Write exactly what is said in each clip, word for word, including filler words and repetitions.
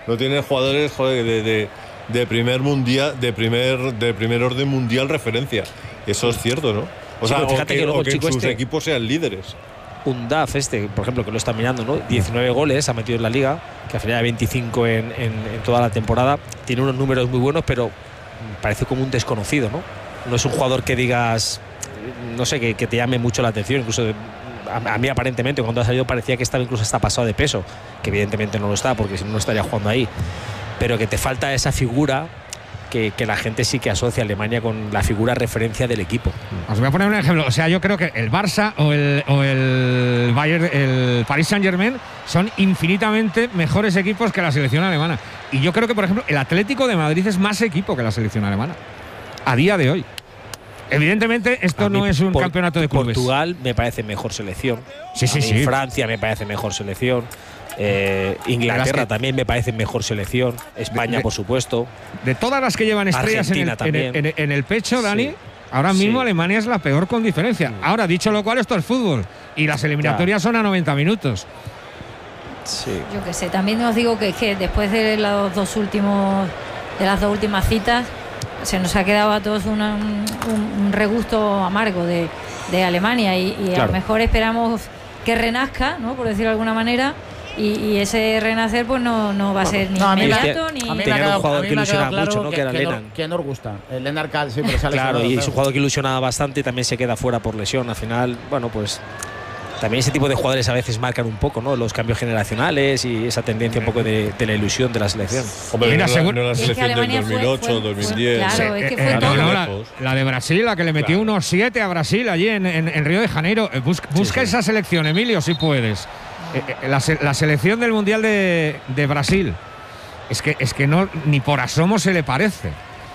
no tiene jugadores, joder, de, de, de primer mundial, de primer, de primer orden mundial referencia. Eso es cierto, ¿no? O sea, sí, o que, que, o que en sus este, equipos sean líderes. Un D A F este, por ejemplo, que lo está mirando, ¿no? diecinueve goles ha metido en la liga, que al final de veinticinco en, en, en toda la temporada. Tiene unos números muy buenos, pero parece como un desconocido, ¿no? No es un jugador que digas, no sé, que, que te llame mucho la atención. Incluso a, a mí aparentemente cuando ha salido parecía que estaba incluso hasta pasado de peso, que evidentemente no lo está, porque si no, no estaría jugando ahí. Pero que te falta esa figura que, que la gente sí que asocia a Alemania con la figura referencia del equipo. Os voy a poner un ejemplo. O sea, yo creo que el Barça o el, o el Bayern, el Paris Saint-Germain son infinitamente mejores equipos que la selección alemana. Y yo creo que, por ejemplo, el Atlético de Madrid es más equipo que la selección alemana a día de hoy. Evidentemente, esto no es un por, campeonato de clubes. Portugal me parece mejor selección. Sí, sí, sí. Francia me parece mejor selección. Eh, Inglaterra que, también me parece mejor selección. España, de, por supuesto. De todas las que llevan estrellas en el, en, el, en, el, en el pecho, Dani, sí. ahora mismo sí. Alemania es la peor con diferencia. Sí. Ahora, dicho lo cual, esto es fútbol. Y las eliminatorias claro. son a noventa minutos. Sí. Yo qué sé, también os digo que, que después de los dos últimos, de las dos últimas citas, se nos ha quedado a todos una, un, un regusto amargo de, de Alemania y, y claro. a lo mejor esperamos que renazca, ¿no? Por decirlo de alguna manera. Y, y ese renacer pues no, no va a ser ni no, inmediato ni… A mí me ha quedado, un jugador que ilusionaba claro mucho, ¿no? Que, que era que, Lennon. Que nos gusta. El Lennart Kahl siempre sale. Claro, y claro. es un jugador que ilusionaba bastante y también se queda fuera por lesión. Al final, bueno, pues… También ese tipo de jugadores a veces marcan un poco, ¿no? Los cambios generacionales y esa tendencia un poco de, de la ilusión de la selección. Hombre, Mira, no, no la selección es del dos mil ocho, fue, fue, dos mil diez. Fue, claro, sí. es que fue eh, todo. No, no, la, la de Brasil, la que le metió claro. unos siete a Brasil allí en, en, en Río de Janeiro. Busca, sí, busca sí. esa selección, Emilio, si puedes. Eh, la, la selección del Mundial de, de Brasil. Es que, es que no, ni por asomo se le parece.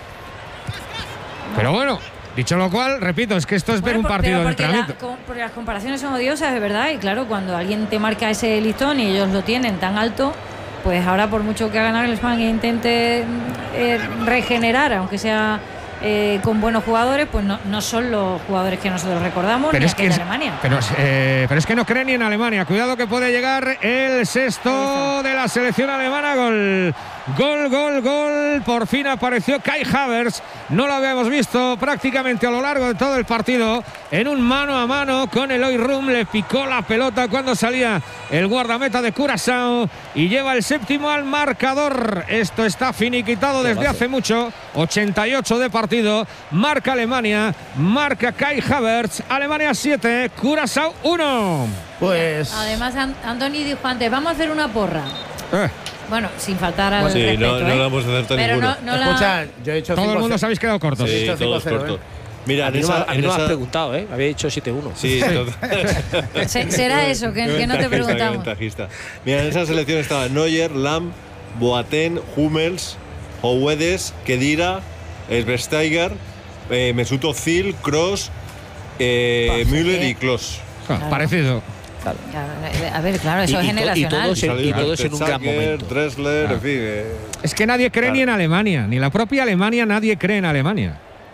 Pero bueno. Dicho lo cual, repito, es que esto es bueno, ver un partido de entrenamiento. La, porque las comparaciones son odiosas, de verdad, y claro, cuando alguien te marca ese listón y ellos lo tienen tan alto, pues ahora por mucho que haga Nagelsmann e intente eh, regenerar, aunque sea eh, con buenos jugadores, pues no, no son los jugadores que nosotros recordamos pero ni es que en Alemania. Pero, eh, pero es que no creen ni en Alemania. Cuidado que puede llegar el sexto de la selección alemana. Gol. Gol, gol, gol. Por fin apareció Kai Havertz. No lo habíamos visto prácticamente a lo largo de todo el partido. En un mano a mano con Eloy Rum. Le picó la pelota cuando salía el guardameta de Curazao. Y lleva el séptimo al marcador. Esto está finiquitado desde hace mucho. ochenta y ocho de partido. Marca Alemania. Marca Kai Havertz. Alemania siete. Curazao uno. Pues. Además, Antoni dijo antes: vamos a hacer una porra. Eh. Bueno, sin faltar al sí, respeto, no, no ¿eh? la vamos a hacer Pero ninguno. no, no Escucha, la... yo he dicho todo el mundo os habéis quedado cortos. Sí, sí todos cortos. ¿eh? Mira, a mí en no, esa, a mí en no me esa... has preguntado, ¿eh? Había dicho siete uno. Sí, Se, será eso, que, que no te preguntamos. Ventajista. Mira, en esa selección estaban Neuer, Lahm, Boateng, Hummels, Houedes, Khedira, Schweinsteiger, eh, Mesut Özil, Kroos, eh, Müller y Klose. Claro. Parecido. Claro. A ver, claro, eso y, es generacional. Y todos, en, y todos en un gran momento. Dressler, claro. en fin. Eh. Es que nadie cree claro. ni en Alemania, ni la propia Alemania, nadie cree en Alemania.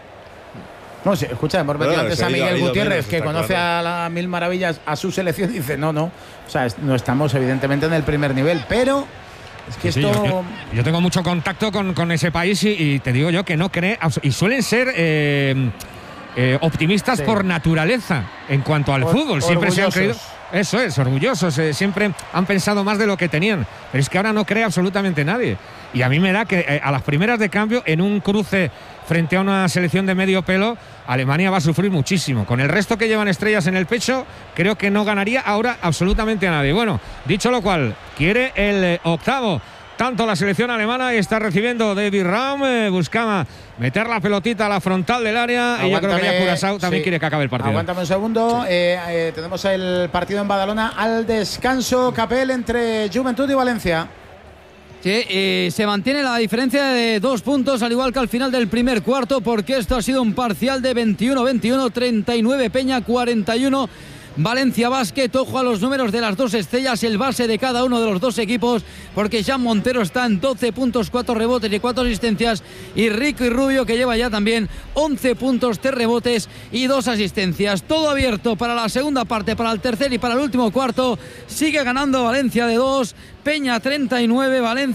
No, sí, escucha, hemos metido claro, antes a Miguel ido, Gutiérrez, menos, que conoce claro. a las mil maravillas a su selección, y dice, no, no, o sea, no estamos evidentemente en el primer nivel, pero es que sí, esto… Sí, yo, yo, yo tengo mucho contacto con, con ese país y, y te digo yo que no cree, y suelen ser… Eh, Eh, optimistas sí. por naturaleza en cuanto al Or, fútbol. Siempre se han creído. Eso es, orgullosos. Eh, siempre han pensado más de lo que tenían. Pero es que ahora no cree absolutamente nadie. Y a mí me da que eh, a las primeras de cambio, en un cruce frente a una selección de medio pelo, Alemania va a sufrir muchísimo. Con el resto que llevan estrellas en el pecho, creo que no ganaría ahora absolutamente a nadie. Bueno, dicho lo cual, quiere el eh, octavo. Tanto la selección alemana y está recibiendo David Raum, eh, buscaba meter la pelotita a la frontal del área. Aguántame, y yo creo que ya Curazao también sí. quiere que acabe el partido. Aguántame un segundo. Sí. Eh, eh, tenemos el partido en Badalona al descanso. Capel entre Juventud y Valencia. Sí, y se mantiene la diferencia de dos puntos, al igual que al final del primer cuarto, porque esto ha sido un parcial de veintiuno veintiuno, treinta y nueve Peña, cuarenta y uno Valencia Basket. Ojo a los números de las dos estrellas, el base de cada uno de los dos equipos, porque Jan Montero está en doce puntos, cuatro rebotes y cuatro asistencias, y Rico y Rubio, que lleva ya también once puntos, tres rebotes y dos asistencias. Todo abierto para la segunda parte, para el tercer y para el último cuarto. Sigue ganando Valencia de dos, Peña treinta y nueve, Valencia